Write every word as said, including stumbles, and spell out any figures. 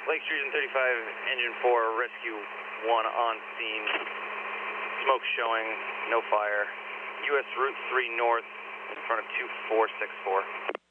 Lake Sturgeon thirty-five, engine four, rescue one on scene. Smoke showing, no fire. U S Route three north in front of two four six four.